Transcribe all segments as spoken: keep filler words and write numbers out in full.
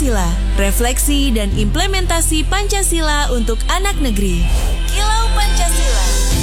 Pancasila, refleksi dan implementasi Pancasila untuk anak negeri. Kilau Pancasila.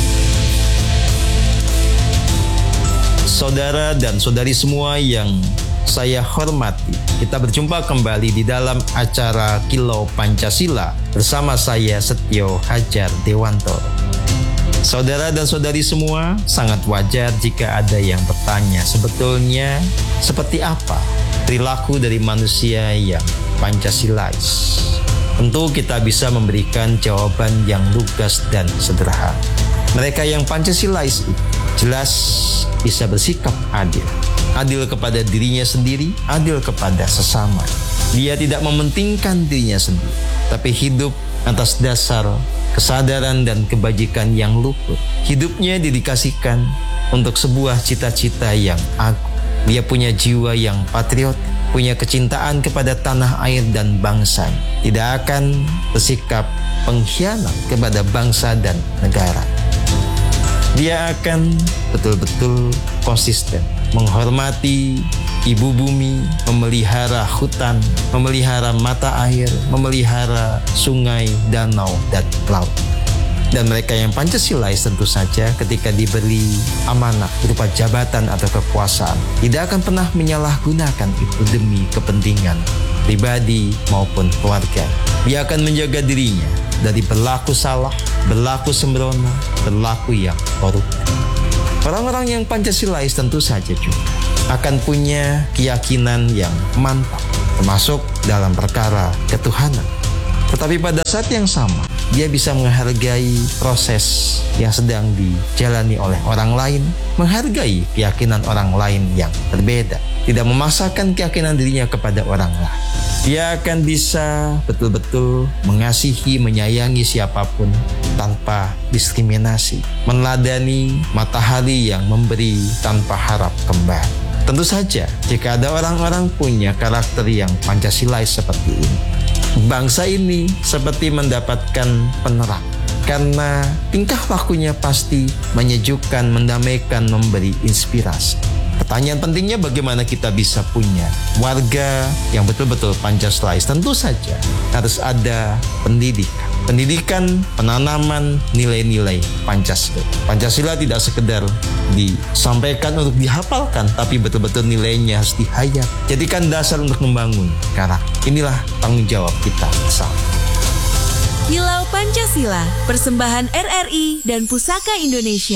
Saudara dan saudari semua yang saya hormati, kita berjumpa kembali di dalam acara Kilau Pancasila bersama saya Setio Hajar Dewantoro. Saudara dan saudari semua, sangat wajar jika ada yang bertanya, sebetulnya seperti apa perilaku dari manusia yang Pancasilais? Tentu kita bisa memberikan jawaban yang lugas dan sederhana. Mereka yang Pancasilais jelas bisa bersikap adil. Adil kepada dirinya sendiri, adil kepada sesama. Dia tidak mementingkan dirinya sendiri, tapi hidup atas dasar kesadaran dan kebajikan yang luhur. Hidupnya didedikasikan untuk sebuah cita-cita yang agung. Dia punya jiwa yang patriot, punya kecintaan kepada tanah air dan bangsa. Tidak akan bersikap pengkhianat kepada bangsa dan negara. Dia akan betul-betul konsisten menghormati ibu bumi, memelihara hutan, memelihara mata air, memelihara sungai, danau, dan laut. Dan mereka yang Pancasilais tentu saja ketika diberi amanah berupa jabatan atau kekuasaan tidak akan pernah menyalahgunakan itu demi kepentingan pribadi maupun keluarga. Dia akan menjaga dirinya dari berlaku salah, berlaku sembrono, berlaku yang koruptif. Orang-orang yang Pancasilais tentu saja juga akan punya keyakinan yang mantap, termasuk dalam perkara ketuhanan. Tetapi pada saat yang sama, dia bisa menghargai proses yang sedang dijalani oleh orang lain, menghargai keyakinan orang lain yang berbeda, tidak memaksakan keyakinan dirinya kepada orang lain. Dia akan bisa betul-betul mengasihi, menyayangi siapapun tanpa diskriminasi, meneladani matahari yang memberi tanpa harap kembali. Tentu saja, jika ada orang-orang punya karakter yang Pancasilais seperti ini, bangsa ini seperti mendapatkan penerang. Karena tingkah lakunya pasti menyejukkan, mendamaikan, memberi inspirasi. Pertanyaan pentingnya bagaimana kita bisa punya warga yang betul-betul Pancasilais? Tentu saja harus ada pendidikan. Pendidikan, penanaman nilai-nilai Pancasila. Pancasila tidak sekedar disampaikan untuk dihafalkan, tapi betul-betul nilainya harus dihayat. Jadikan dasar untuk membangun karakter. Inilah tanggung jawab kita bersama. Kilau Pancasila, persembahan R R I dan Pusaka Indonesia.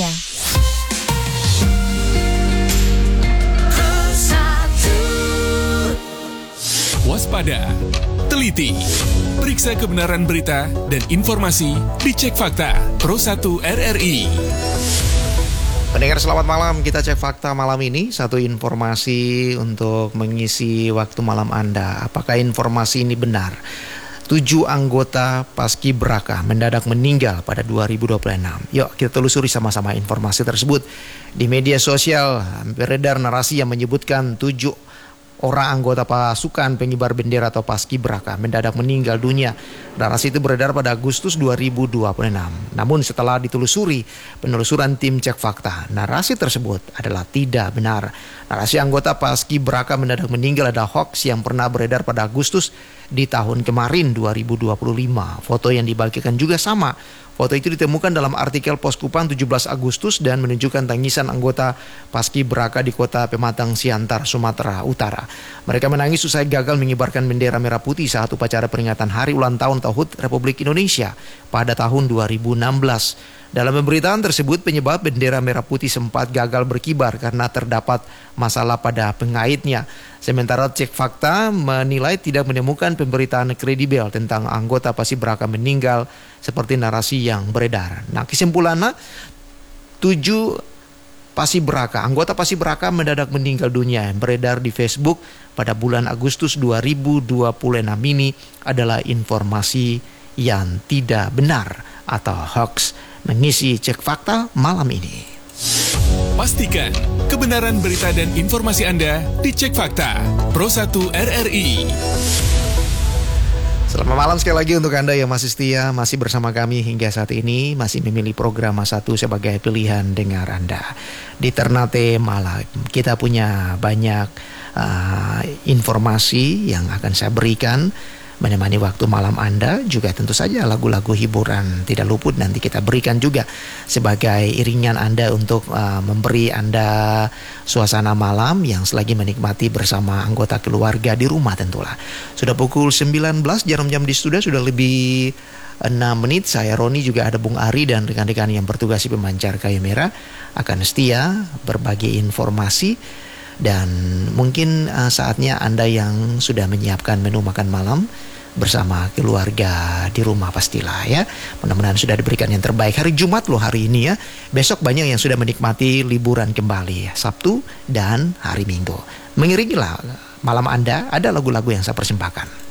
Waspada, teliti, periksa kebenaran berita dan informasi di Cek Fakta Pro satu R R I. Pendengar selamat malam, kita cek fakta malam ini. Satu informasi untuk mengisi waktu malam Anda. Apakah informasi ini benar? Tujuh anggota Paskibraka mendadak meninggal pada dua ribu dua puluh enam. Yuk kita telusuri sama-sama informasi tersebut. Di media sosial beredar narasi yang menyebutkan tujuh orang anggota pasukan pengibar bendera atau Paskibraka mendadak meninggal dunia. Narasi itu beredar pada Agustus dua ribu dua puluh enam. Namun setelah ditelusuri penelusuran tim Cek Fakta, narasi tersebut adalah tidak benar. Narasi anggota Paskibraka mendadak meninggal adalah hoax yang pernah beredar pada Agustus di tahun kemarin dua ribu dua puluh lima. Foto yang dibagikan juga sama. Foto itu ditemukan dalam artikel Poskupang tujuh belas Agustus dan menunjukkan tangisan anggota Paskibraka di kota Pematang Siantar, Sumatera Utara. Mereka menangis usai gagal mengibarkan bendera merah putih saat upacara peringatan hari ulang tahun T A H U D Republik Indonesia pada tahun dua ribu enam belas. Dalam pemberitaan tersebut, penyebab bendera merah putih sempat gagal berkibar karena terdapat masalah pada pengaitnya. Sementara Cek Fakta menilai tidak menemukan pemberitaan kredibel tentang anggota Paskibraka meninggal seperti narasi yang beredar. Nah, kesimpulannya, tujuh Paskibraka, anggota Paskibraka mendadak meninggal dunia yang beredar di Facebook pada bulan Agustus dua ribu dua puluh enam ini adalah informasi yang tidak benar atau hoax. Mengisi Cek Fakta malam ini. Pastikan kebenaran berita dan informasi Anda di Cek Fakta Pro satu R R I. Selamat malam sekali lagi untuk Anda yang masih setia, masih bersama kami hingga saat ini, masih memilih program satu sebagai pilihan dengar Anda. Di Ternate Malam, kita punya banyak uh, informasi yang akan saya berikan menemani waktu malam Anda. Juga tentu saja lagu-lagu hiburan tidak luput nanti kita berikan juga sebagai iringan Anda untuk uh, memberi Anda suasana malam yang selagi menikmati bersama anggota keluarga di rumah tentulah. Sudah pukul sembilan belas, jam-jam di studio sudah lebih enam menit. Saya Roni, juga ada Bung Ari dan rekan-rekan yang bertugas di pemancar kayu merah akan setia berbagi informasi. Dan mungkin uh, saatnya Anda yang sudah menyiapkan menu makan malam bersama keluarga di rumah pastilah ya. Mudah-mudahan sudah diberikan yang terbaik. Hari Jumat loh hari ini ya. Besok banyak yang sudah menikmati liburan kembali ya, Sabtu dan hari Minggu. Mengiringilah malam Anda, ada lagu-lagu yang saya persembahkan.